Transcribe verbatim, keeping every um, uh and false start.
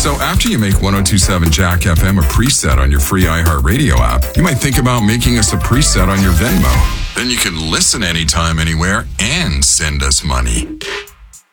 So after you make ten twenty-seven Jack F M a preset on your free iHeartRadio app, you might think about making us a preset on your Venmo. Then you can listen anytime, anywhere, and send us money.